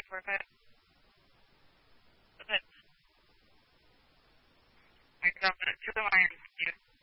for it. But I got the 2 irons, dude.